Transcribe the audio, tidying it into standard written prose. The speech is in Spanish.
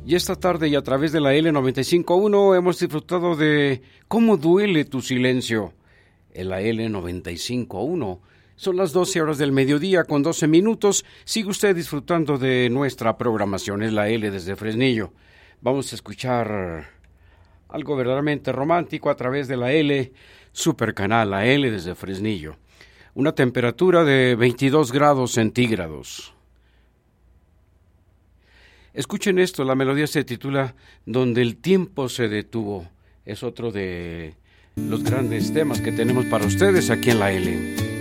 Y esta tarde y a través de la L95.1 hemos disfrutado de Cómo duele tu silencio en la L95.1. Son las 12 horas del mediodía con 12 minutos. Sigue usted disfrutando de nuestra programación, es la L desde Fresnillo. Vamos a escuchar algo verdaderamente romántico a través de la L Supercanal, la L desde Fresnillo. Una temperatura de 22 grados centígrados. Escuchen esto, la melodía se titula Donde el tiempo se detuvo. Es otro de los grandes temas que tenemos para ustedes aquí en la L.